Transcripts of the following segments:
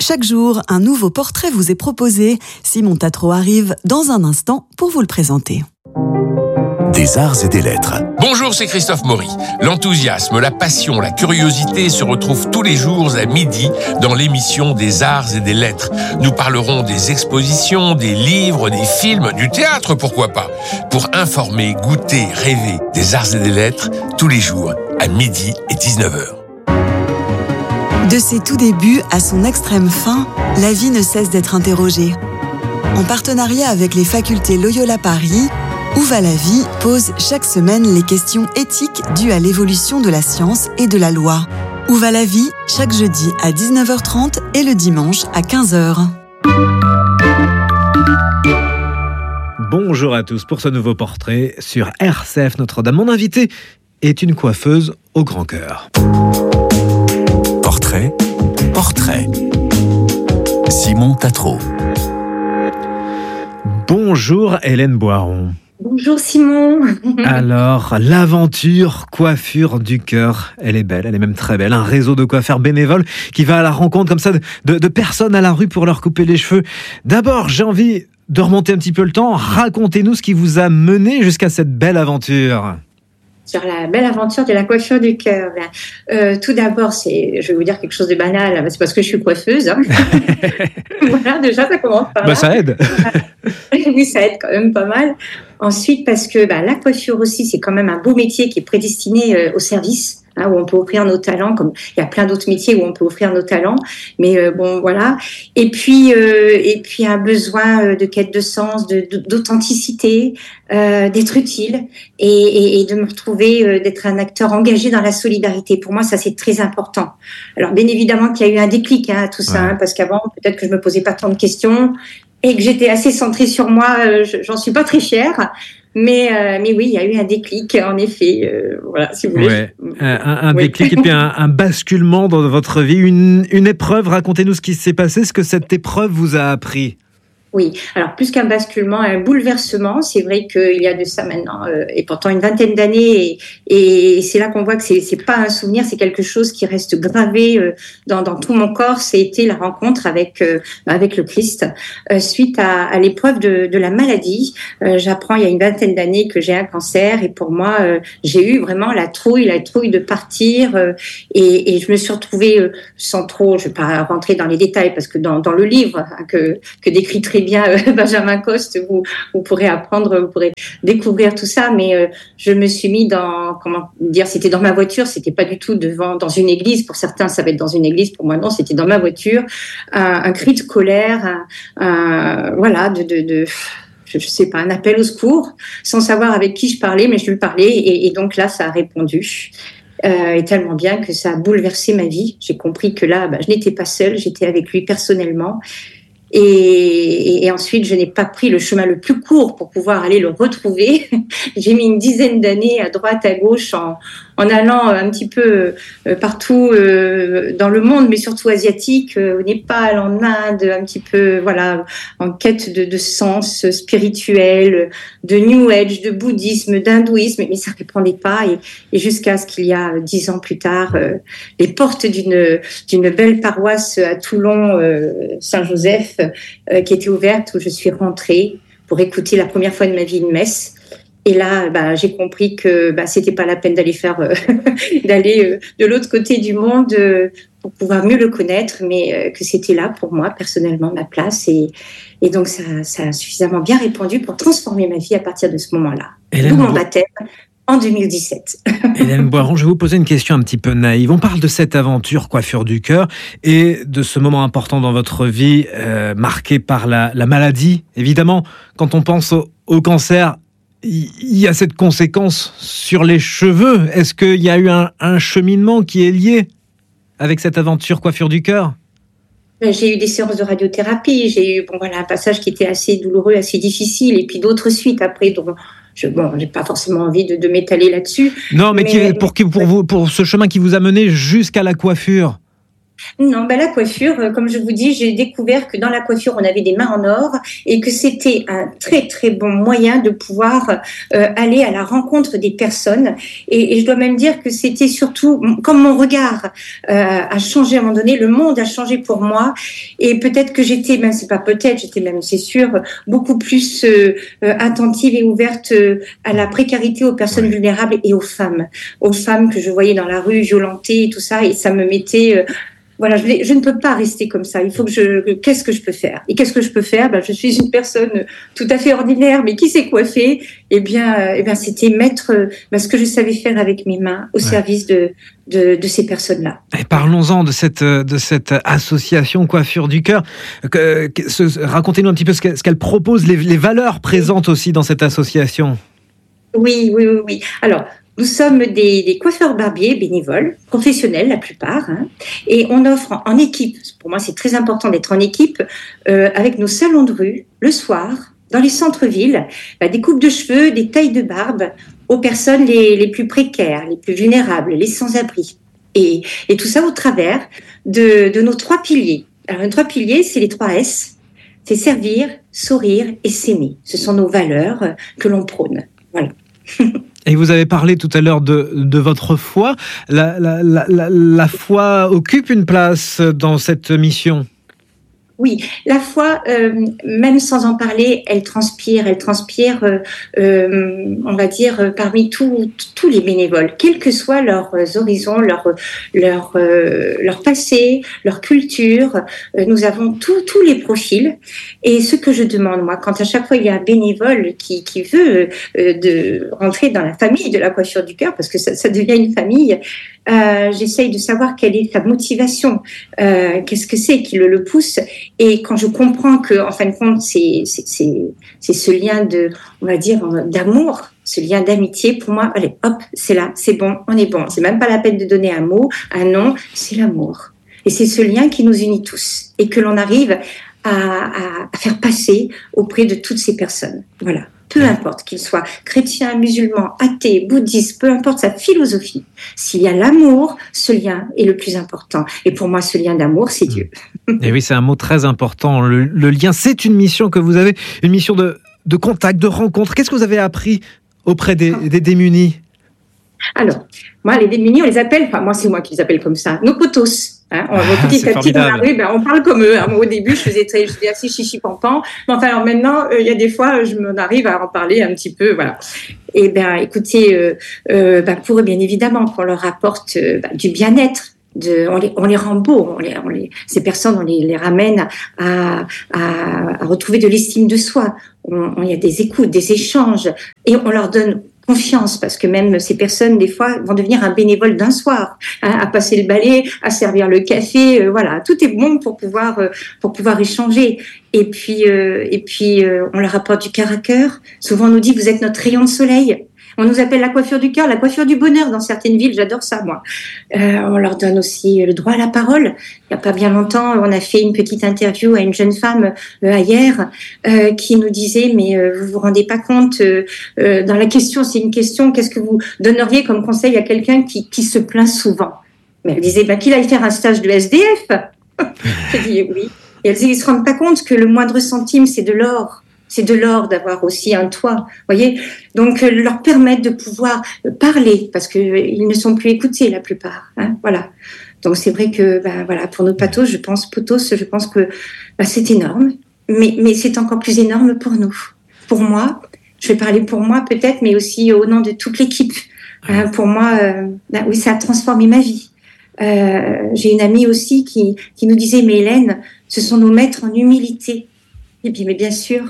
Chaque jour, un nouveau portrait vous est proposé. Simon Tatro arrive dans un instant pour vous le présenter. Des arts et des lettres. Bonjour, c'est Christophe Maury. L'enthousiasme, la passion, la curiosité se retrouvent tous les jours à midi dans l'émission des arts et des lettres. Nous parlerons des expositions, des livres, des films, du théâtre, pourquoi pas. Pour informer, goûter, rêver des arts et des lettres, tous les jours à midi et 19h. De ses tout débuts à son extrême fin, la vie ne cesse d'être interrogée. En partenariat avec les facultés Loyola Paris, Où va la vie pose chaque semaine les questions éthiques dues à l'évolution de la science et de la loi. Où va la vie, chaque jeudi à 19h30 et le dimanche à 15h. Bonjour à tous pour ce nouveau portrait sur RCF Notre-Dame. Mon invité est une coiffeuse au grand cœur. Portrait. Simon Tatro. Bonjour Hélène Boiron. Bonjour Simon. Alors, l'aventure coiffure du cœur, elle est belle, elle est même très belle. Un réseau de coiffeurs bénévoles qui va à la rencontre comme ça de personnes à la rue pour leur couper les cheveux. D'abord, j'ai envie de remonter un petit peu le temps. Racontez-nous ce qui vous a mené jusqu'à cette belle aventure. Sur la belle aventure de la coiffure du cœur. Tout d'abord, je vais vous dire quelque chose de banal, c'est parce que je suis coiffeuse. Hein. Voilà, déjà, ça commence par là. Ça aide. Oui, ça aide quand même pas mal. Ensuite, parce que la coiffure aussi, c'est quand même un beau métier qui est prédestiné au service. Hein, où on peut offrir nos talents, comme il y a plein d'autres métiers où on peut offrir nos talents, mais bon voilà. Et puis un besoin de quête de sens, d'authenticité, d'être utile et de me retrouver, d'être un acteur engagé dans la solidarité. Pour moi, ça c'est très important. Alors bien évidemment qu'il y a eu un déclic à tout ça, hein, parce qu'avant peut-être que je me posais pas tant de questions et que j'étais assez centrée sur moi. J'en suis pas très fière. Mais oui, il y a eu un déclic, en effet. Voilà, si vous voulez. Ouais, un déclic et puis un basculement dans votre vie, une épreuve. Racontez-nous ce qui s'est passé, ce que cette épreuve vous a appris. Oui, alors plus qu'un basculement, un bouleversement. C'est vrai qu'il y a de ça maintenant, et pourtant une vingtaine d'années, et c'est là qu'on voit que c'est pas un souvenir, c'est quelque chose qui reste gravé dans tout mon corps. C'était la rencontre avec le Christ suite à l'épreuve de la maladie. J'apprends il y a une vingtaine d'années que j'ai un cancer, et pour moi, j'ai eu vraiment la trouille de partir, et je me suis retrouvée sans trop, je vais pas rentrer dans les détails parce que dans le livre hein, que décrit très bien Benjamin Coste, vous pourrez apprendre, vous pourrez découvrir tout ça, mais je me suis mis c'était dans ma voiture, c'était pas du tout dans une église. Pour certains, ça va être dans une église, pour moi non, c'était dans ma voiture, un cri de colère, je sais pas, un appel au secours, sans savoir avec qui je parlais, mais je lui parlais, et donc là, ça a répondu. Et tellement bien que ça a bouleversé ma vie. J'ai compris que là, je n'étais pas seule, j'étais avec lui personnellement. Et ensuite, je n'ai pas pris le chemin le plus court pour pouvoir aller le retrouver. J'ai mis une dizaine d'années à droite, à gauche, en allant un petit peu partout dans le monde, mais surtout asiatique, au Népal, en Inde, un petit peu, voilà, en quête de sens spirituel, de New Age, de bouddhisme, d'hindouisme, mais ça ne répondait pas. Et jusqu'à ce qu'il y a 10 ans plus tard, les portes d'une belle paroisse à Toulon, Saint-Joseph, qui était ouverte, où je suis rentrée pour écouter la première fois de ma vie une messe. Et là, j'ai compris que c'était pas la peine d'aller d'aller de l'autre côté du monde pour pouvoir mieux le connaître, mais que c'était là pour moi personnellement ma place. Et donc ça a suffisamment bien répondu pour transformer ma vie à partir de ce moment-là. D'où mon baptême en 2017. Hélène Boiron, je vais vous poser une question un petit peu naïve. On parle de cette aventure coiffure du cœur et de ce moment important dans votre vie marqué par la maladie. Évidemment, quand on pense au cancer, il y a cette conséquence sur les cheveux. Est-ce qu'il y a eu un cheminement qui est lié avec cette aventure coiffure du cœur ? J'ai eu des séances de radiothérapie, j'ai eu un passage qui était assez douloureux, assez difficile, et puis d'autres suites après, dont j'ai pas forcément envie de m'étaler là-dessus. Non, mais pour ce chemin qui vous a mené jusqu'à la coiffure. Non, la coiffure, comme je vous dis, j'ai découvert que dans la coiffure, on avait des mains en or et que c'était un très très bon moyen de pouvoir aller à la rencontre des personnes. Et je dois même dire que c'était surtout, comme mon regard a changé à un moment donné, le monde a changé pour moi. Et peut-être que j'étais même, c'est sûr, beaucoup plus attentive et ouverte à la précarité, aux personnes vulnérables et aux femmes que je voyais dans la rue violentées et tout ça. Et ça me mettait... Voilà, je ne peux pas rester comme ça. Il faut que qu'est-ce que je peux faire? Et qu'est-ce que je peux faire? Je suis une personne tout à fait ordinaire, mais qui s'est coiffée. Eh bien, c'était mettre ce que je savais faire avec mes mains au service de ces personnes-là. Et parlons-en de cette association Coiffure du Cœur. Racontez-nous un petit peu ce qu'elle propose, les valeurs présentes aussi dans cette association. Oui. Alors, nous sommes des coiffeurs barbiers bénévoles, professionnels la plupart, et on offre en équipe, pour moi c'est très important d'être en équipe, avec nos salons de rue, le soir, dans les centres-villes, des coupes de cheveux, des tailles de barbe aux personnes les plus précaires, les plus vulnérables, les sans-abri. Et tout ça au travers de nos 3 piliers. Alors, les 3 piliers, c'est les 3 S, c'est servir, sourire et s'aimer. Ce sont nos valeurs que l'on prône. Voilà. Et vous avez parlé tout à l'heure de votre foi. La foi occupe une place dans cette mission. Oui, la foi, même sans en parler, elle transpire, on va dire, parmi tous les bénévoles, quels que soient leurs horizons, leur passé, leur culture. Nous avons tous les profils. Et ce que je demande, moi, quand à chaque fois il y a un bénévole qui veut de rentrer dans la famille de la coiffure du cœur, parce que ça devient une famille, j'essaye de savoir quelle est sa motivation, qu'est-ce que c'est qui le pousse. Et quand je comprends que, en fin de compte, c'est ce lien on va dire, d'amour, ce lien d'amitié, pour moi, allez, hop, c'est là, c'est bon, on est bon. C'est même pas la peine de donner un mot, un nom, c'est l'amour. Et c'est ce lien qui nous unit tous et que l'on arrive à faire passer auprès de toutes ces personnes. Voilà. Peu importe qu'il soit chrétien, musulman, athée, bouddhiste, peu importe sa philosophie, s'il y a l'amour, ce lien est le plus important. Et pour moi, ce lien d'amour, c'est Dieu. Et oui, c'est un mot très important. Le lien, c'est une mission que vous avez, une mission de contact, de rencontre. Qu'est-ce que vous avez appris auprès des démunis? Alors, moi, les démunis, on les appelle, c'est moi qui les appelle comme ça, nos potos. Petit à petit dans la rue, on parle comme eux. Au début, je faisais assez chichi-pampan. Mais enfin, alors maintenant, il y a des fois, je m'en arrive à en parler un petit peu, voilà. Et écoutez, pour eux, bien évidemment, qu'on leur apporte du bien-être. On les rend beaux, ces personnes, on les ramène à retrouver de l'estime de soi. Il y a des écoutes, des échanges, et on leur donne confiance, parce que même ces personnes, des fois, vont devenir un bénévole d'un soir, à passer le balai, à servir le café, voilà, tout est bon pour pouvoir échanger. Et puis, on leur apporte du cœur à cœur. Souvent, on nous dit, vous êtes notre rayon de soleil. On nous appelle la coiffure du cœur, la coiffure du bonheur dans certaines villes. J'adore ça, moi. On leur donne aussi le droit à la parole. Il n'y a pas bien longtemps, on a fait une petite interview à une jeune femme hier qui nous disait, mais vous vous rendez pas compte, dans la question, c'est une question, qu'est-ce que vous donneriez comme conseil à quelqu'un qui se plaint souvent? Mais elle disait, qu'il aille faire un stage de SDF. J'ai dit oui. Et elle disait, ils se rendent pas compte que le moindre centime, c'est de l'or. C'est de l'or d'avoir aussi un toit, voyez. Donc leur permettre de pouvoir parler, parce que ils ne sont plus écoutés la plupart, voilà. Donc c'est vrai que pour nos potos, je pense que c'est énorme, mais c'est encore plus énorme pour nous. Pour moi, je vais parler pour moi peut-être, mais aussi au nom de toute l'équipe. Pour moi, oui, ça a transformé ma vie. J'ai une amie aussi qui nous disait, mais Hélène, ce sont nos maîtres en humilité. Et puis, mais bien sûr,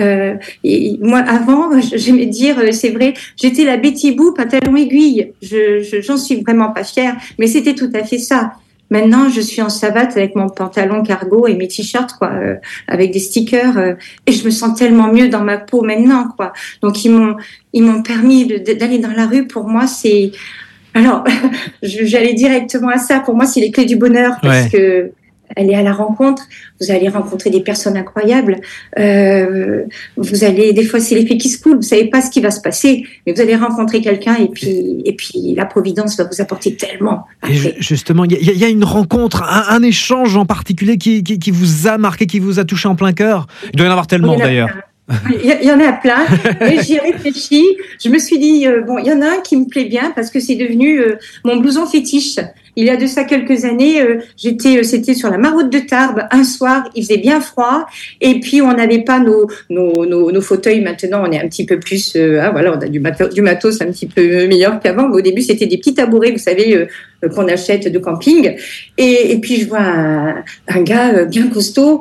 moi avant, j'aimais dire, c'est vrai, j'étais la Betty Boo pantalon aiguille. J'en suis vraiment pas fière, mais c'était tout à fait ça. Maintenant, je suis en savate avec mon pantalon cargo et mes t-shirts, avec des stickers, et je me sens tellement mieux dans ma peau maintenant, quoi. Donc ils m'ont permis d'aller dans la rue. Pour moi, c'est, alors, j'allais directement à ça. Pour moi, c'est les clés du bonheur, parce que allez à la rencontre, vous allez rencontrer des personnes incroyables, vous allez, des fois c'est l'effet qui se coule, vous savez pas ce qui va se passer, mais vous allez rencontrer quelqu'un et puis la providence va vous apporter tellement. Et justement, il y a une rencontre, un échange en particulier qui vous a marqué, qui vous a touché en plein cœur. Il doit y en avoir tellement d'ailleurs. Il y en a plein, et j'y ai réfléchi. Je me suis dit, il y en a un qui me plaît bien parce que c'est devenu mon blouson fétiche. Il y a de ça quelques années, c'était sur la Maroute de Tarbes. Un soir, il faisait bien froid, et puis on n'avait pas nos fauteuils. Maintenant, on est un petit peu plus, on a du matos un petit peu meilleur qu'avant. Mais au début, c'était des petits tabourets, vous savez, qu'on achète de camping. Et puis je vois un gars bien costaud,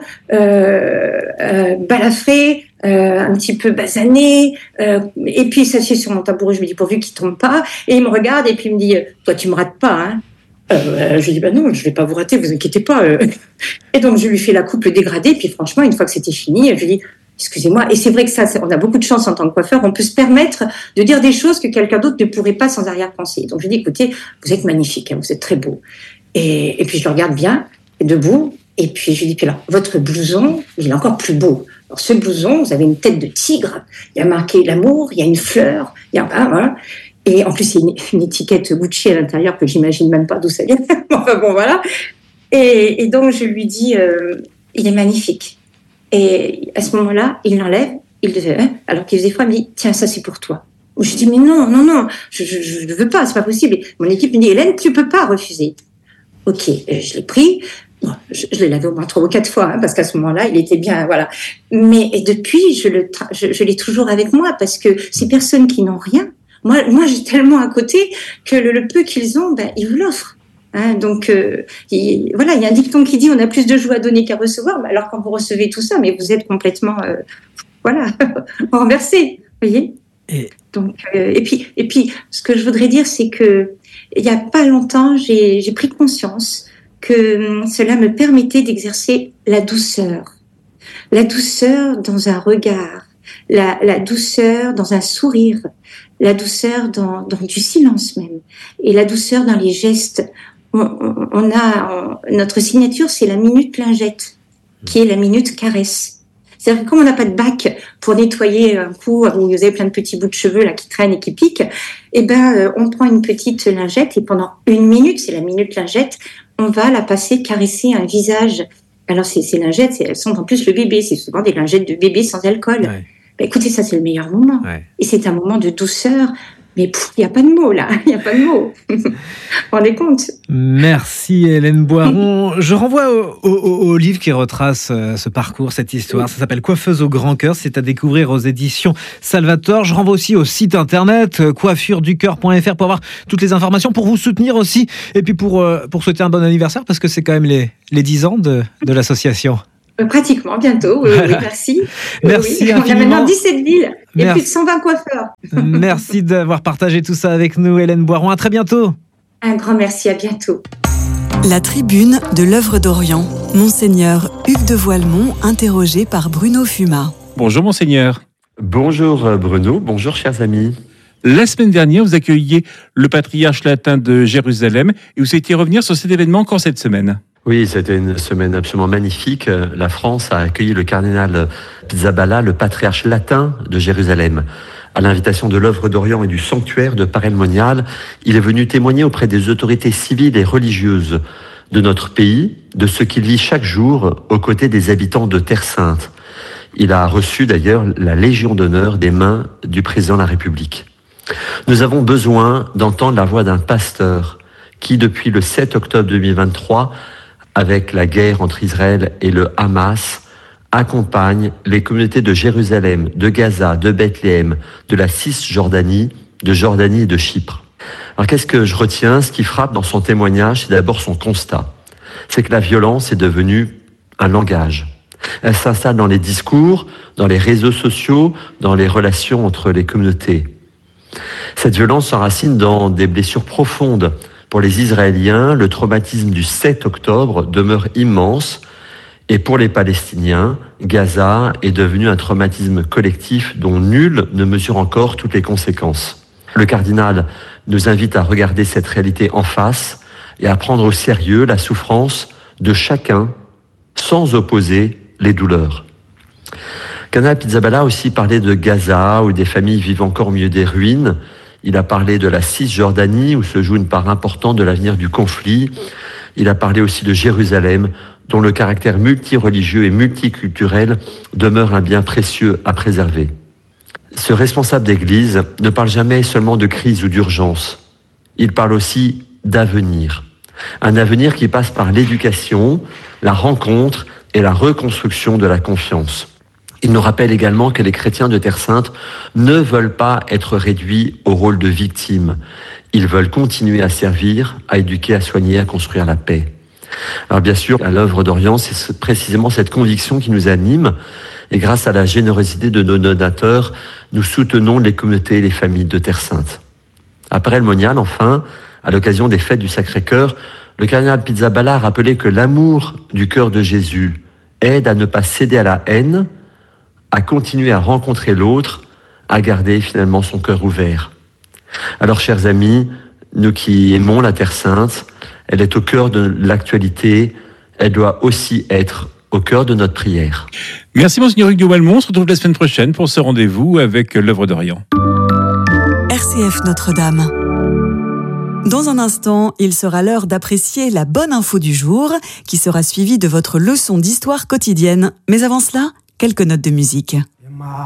balafré. Un petit peu basané, et puis il s'assied sur mon tabouret, je me dis pourvu qu'il tombe pas, et il me regarde et puis il me dit toi tu me rates pas, hein. Je dis non, je vais pas vous rater, vous inquiétez pas. Et donc je lui fais la coupe dégradée, puis franchement une fois que c'était fini, je lui dis excusez-moi, et c'est vrai que ça, on a beaucoup de chance en tant que coiffeur, on peut se permettre de dire des choses que quelqu'un d'autre ne pourrait pas sans arrière-pensée. Donc je lui dis écoutez, vous êtes magnifique, hein, vous êtes très beau, et puis je le regarde bien debout, et puis je lui dis puis alors votre blouson il est encore plus beau. Alors, ce blouson, vous avez une tête de tigre, il y a marqué l'amour, il y a une fleur, voilà. Et en plus, il y a une étiquette Gucci à l'intérieur que j'imagine même pas d'où ça vient. Enfin bon, voilà. Et donc, je lui dis, il est magnifique. Et à ce moment-là, il l'enlève, alors qu'il faisait froid, il me dit, tiens, ça c'est pour toi. Je dis, mais non, je ne veux pas, c'est pas possible. Et mon équipe me dit, Hélène, tu peux pas refuser. Ok, je l'ai pris. Bon, je l'ai lavé au moins 3 ou 4 fois, hein, parce qu'à ce moment-là, il était bien, voilà. Mais depuis, je l'ai toujours avec moi, parce que ces personnes qui n'ont rien, moi, j'ai tellement à côté que le peu qu'ils ont, ils vous l'offrent. Hein, donc, il y a un dicton qui dit on a plus de joie à donner qu'à recevoir, alors quand vous recevez tout ça, mais vous êtes complètement, renversé, vous voyez. Donc, et puis, ce que je voudrais dire, c'est que il y a pas longtemps, j'ai pris conscience que cela me permettait d'exercer la douceur dans un regard, la douceur dans un sourire, la douceur dans du silence même, et la douceur dans les gestes. Notre signature, c'est la minute lingette, qui est la minute caresse. C'est-à-dire que comme on n'a pas de bac pour nettoyer un coup où vous avez plein de petits bouts de cheveux là qui traînent et qui piquent, on prend une petite lingette et pendant 1 minute, c'est la minute lingette, on va la passer caresser un visage. Alors ces lingettes, elles sont en plus le bébé, c'est souvent des lingettes de bébé sans alcool. Ouais. Écoutez, ça c'est le meilleur moment. Ouais. Et c'est un moment de douceur. Mais il n'y a pas de mots là, il n'y a pas de mots. Vous vous rendez compte ? Merci Hélène Boiron. Je renvoie au livre qui retrace ce parcours, cette histoire. Ça s'appelle Coiffeuse au grand cœur. C'est à découvrir aux éditions Salvatore. Je renvoie aussi au site internet coiffureducoeur.fr pour avoir toutes les informations, pour vous soutenir aussi. Et puis pour souhaiter un bon anniversaire, parce que c'est quand même les 10 ans de l'association. Pratiquement, bientôt. Oui, merci. Merci infiniment. On a maintenant 17 villes et plus de 120 coiffeurs. Merci d'avoir partagé tout ça avec nous, Hélène Boiron. À très bientôt. Un grand merci, à bientôt. La tribune de l'œuvre d'Orient. Monseigneur Hugues de Voilemont, interrogé par Bruno Fumat. Bonjour Monseigneur. Bonjour Bruno, bonjour chers amis. La semaine dernière, vous accueilliez le patriarche latin de Jérusalem et vous souhaitiez revenir sur cet événement encore cette semaine. Oui, c'était une semaine absolument magnifique. La France a accueilli le cardinal Pizzaballa, le patriarche latin de Jérusalem. À l'invitation de l'œuvre d'Orient et du sanctuaire de Paray-le-Monial, il est venu témoigner auprès des autorités civiles et religieuses de notre pays, de ce qu'il vit chaque jour aux côtés des habitants de Terre Sainte. Il a reçu d'ailleurs la Légion d'honneur des mains du président de la République. Nous avons besoin d'entendre la voix d'un pasteur qui, depuis le 7 octobre 2023, avec la guerre entre Israël et le Hamas, accompagne les communautés de Jérusalem, de Gaza, de Bethléem, de la Cisjordanie, de Jordanie et de Chypre. Alors qu'est-ce que je retiens ? Ce qui frappe dans son témoignage, c'est d'abord son constat. C'est que la violence est devenue un langage. Elle s'installe dans les discours, dans les réseaux sociaux, dans les relations entre les communautés. Cette violence s'enracine dans des blessures profondes. Pour les Israéliens, le traumatisme du 7 octobre demeure immense. Et pour les Palestiniens, Gaza est devenu un traumatisme collectif dont nul ne mesure encore toutes les conséquences. Le cardinal nous invite à regarder cette réalité en face et à prendre au sérieux la souffrance de chacun sans opposer les douleurs. Cardinal Pizzaballa a aussi parlé de Gaza, où des familles vivent encore au milieu des ruines. Il a parlé de la Cisjordanie, où se joue une part importante de l'avenir du conflit. Il a parlé aussi de Jérusalem, dont le caractère multireligieux et multiculturel demeure un bien précieux à préserver. Ce responsable d'église ne parle jamais seulement de crise ou d'urgence. Il parle aussi d'avenir. Un avenir qui passe par l'éducation, la rencontre et la reconstruction de la confiance. Il nous rappelle également que les chrétiens de Terre Sainte ne veulent pas être réduits au rôle de victimes. Ils veulent continuer à servir, à éduquer, à soigner, à construire la paix. Alors bien sûr, à l'œuvre d'Orient, c'est précisément cette conviction qui nous anime. Et grâce à la générosité de nos donateurs, nous soutenons les communautés et les familles de Terre Sainte. À Paray-le-Monial, enfin, à l'occasion des fêtes du Sacré-Cœur, le cardinal Pizzaballa a rappelé que l'amour du cœur de Jésus aide à ne pas céder à la haine, à continuer à rencontrer l'autre, à garder finalement son cœur ouvert. Alors, chers amis, nous qui aimons la Terre Sainte, elle est au cœur de l'actualité, elle doit aussi être au cœur de notre prière. Merci Monseigneur Hugues de Walmont, on se retrouve la semaine prochaine pour ce rendez-vous avec l'œuvre d'Orient. RCF Notre-Dame. Dans un instant, il sera l'heure d'apprécier la bonne info du jour, qui sera suivie de votre leçon d'histoire quotidienne. Mais avant cela, quelques notes de musique.